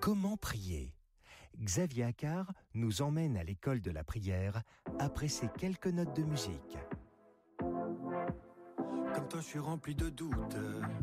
Comment prier ? Xavier Accard nous emmène à l'école de la prière après ces quelques notes de musique. Comme toi, je suis rempli de doutes.